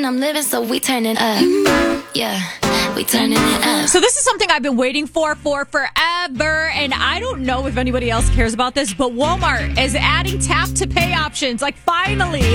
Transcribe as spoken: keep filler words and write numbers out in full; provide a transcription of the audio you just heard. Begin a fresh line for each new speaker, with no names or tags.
and I'm living, so we turning up. Yeah, we turning it up.
So this is something I've been waiting for for forever, and I don't know if anybody else cares about this, but Walmart is adding tap to pay options. Like, finally.